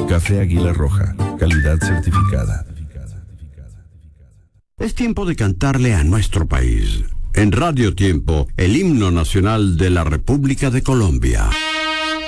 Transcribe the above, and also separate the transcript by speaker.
Speaker 1: Café Águila Roja, calidad certificada.
Speaker 2: Es tiempo de cantarle a nuestro país. En Radio Tiempo, el himno nacional de la República de Colombia.